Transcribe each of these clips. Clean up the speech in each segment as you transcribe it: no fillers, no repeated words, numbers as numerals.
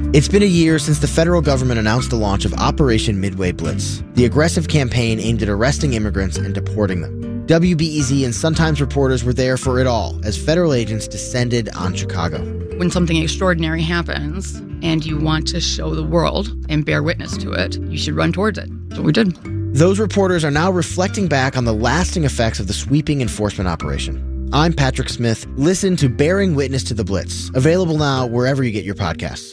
It's been a year since the federal government announced the launch of Operation Midway Blitz, the aggressive campaign aimed at arresting immigrants and deporting them. WBEZ and Sun-Times reporters were there for it all as federal agents descended on Chicago. When something extraordinary happens and you want to show the world and bear witness to it, you should run towards it. So we did. Those reporters are now reflecting back on the lasting effects of the sweeping enforcement operation. I'm Patrick Smith. Listen to Bearing Witness to the Blitz, available now wherever you get your podcasts.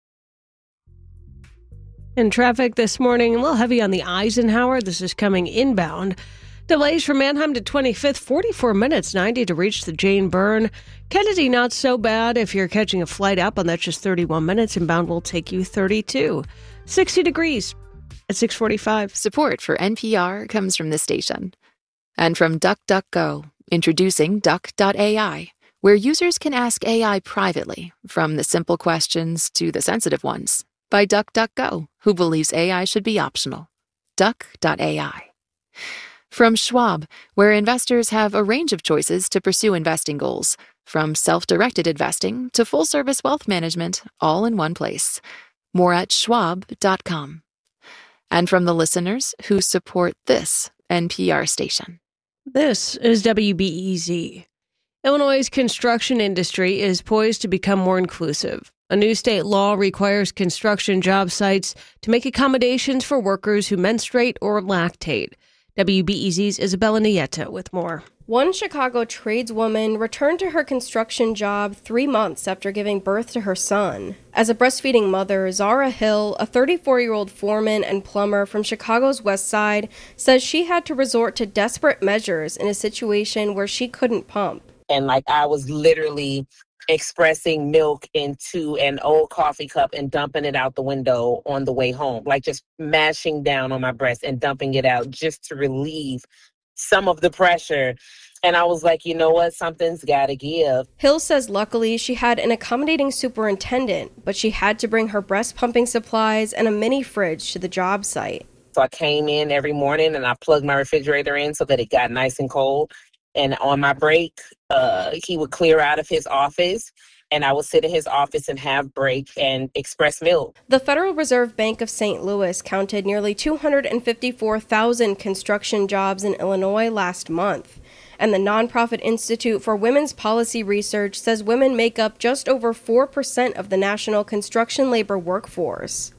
In traffic this morning, a little heavy on the Eisenhower. This is coming inbound. Delays from Manheim to 25th, 44 minutes, 90 to reach the Jane Byrne. Kennedy, not so bad. If you're catching a flight outbound, that's just 31 minutes. Inbound will take you 32. 60 degrees at 6:45. Support for NPR comes from this station. And from DuckDuckGo, introducing Duck.ai, where users can ask AI privately, from the simple questions to the sensitive ones, by DuckDuckGo, who believes AI should be optional. Duck.ai. From Schwab, where investors have a range of choices to pursue investing goals, from self-directed investing to full-service wealth management, all in one place. More at schwab.com. And from the listeners who support this NPR station. This is WBEZ. Illinois' construction industry is poised to become more inclusive. A new state law requires construction job sites to make accommodations for workers who menstruate or lactate. WBEZ's Isabella Nieta with more. One Chicago tradeswoman returned to her construction job 3 months after giving birth to her son. As a breastfeeding mother, Zara Hill, a 34-year-old foreman and plumber from Chicago's West Side, says she had to resort to desperate measures in a situation where she couldn't pump. And I was literally expressing milk into an old coffee cup and dumping it out the window on the way home, just mashing down on my breast and dumping it out just to relieve some of the pressure. And I was like, you know what? Something's got to give. Hill says luckily she had an accommodating superintendent, but she had to bring her breast pumping supplies and a mini fridge to the job site. So I came in every morning and I plugged my refrigerator in so that it got nice and cold. And on my break, he would clear out of his office, and I would sit in his office and have break and express milk. The Federal Reserve Bank of St. Louis counted nearly 254,000 construction jobs in Illinois last month. And the nonprofit Institute for Women's Policy Research says women make up just over 4% of the national construction labor workforce.